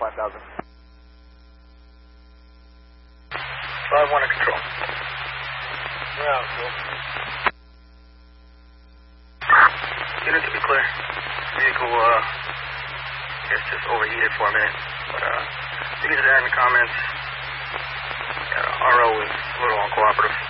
5000. 5-1 in control. Yeah, cool. Unit to be clear. Vehicle, I guess just overheated for a minute. But, you can just add in the comments. RO is a little uncooperative.